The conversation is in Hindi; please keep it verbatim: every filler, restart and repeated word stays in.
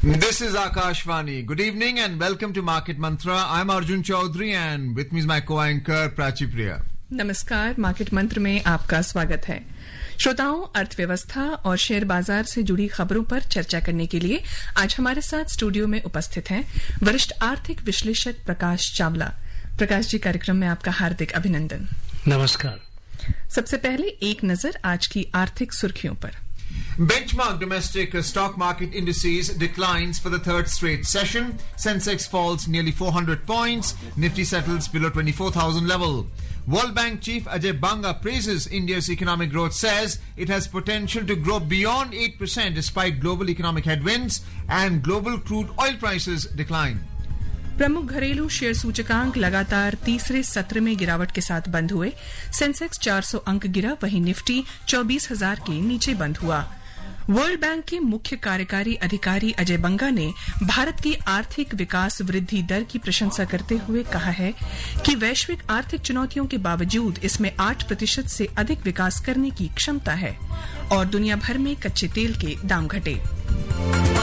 This is Akashvani. Good evening and welcome to Market Mantra. I'm Arjun Chaudhary and with me is my co-anchor Prachi Priya. नमस्कार, मार्केट मंत्र में आपका स्वागत है। श्रोताओं, अर्थव्यवस्था और शेयर बाजार से जुड़ी खबरों पर चर्चा करने के लिए आज हमारे साथ स्टूडियो में उपस्थित हैं वरिष्ठ आर्थिक विश्लेषक प्रकाश चावला। प्रकाश जी, कार्यक्रम में आपका हार्दिक अभिनंदन। नमस्कार। सबसे पहले एक नजर आज की आर्थिक सुर्खियों पर। Benchmark domestic stock market indices declines for the third straight session. Sensex falls nearly four hundred points. Nifty settles below twenty-four thousand level. World Bank chief Ajay Banga praises India's economic growth, says it has potential to grow beyond eight percent despite global economic headwinds and global crude oil prices decline. प्रमुख घरेलू शेयर सूचकांक लगातार तीसरे सत्र में गिरावट के साथ बंद हुए। सेंसेक्स चार सौ अंक गिरा, वहीं निफ्टी चौबीस हजार के नीचे बंद हुआ। वर्ल्ड बैंक के मुख्य कार्यकारी अधिकारी अजय बंगा ने भारत की आर्थिक विकास वृद्धि दर की प्रशंसा करते हुए कहा है कि वैश्विक आर्थिक चुनौतियों के बावजूद इसमें आठ प्रतिशत से अधिक विकास करने की क्षमता है और दुनिया भर में कच्चे तेल के दाम घटे।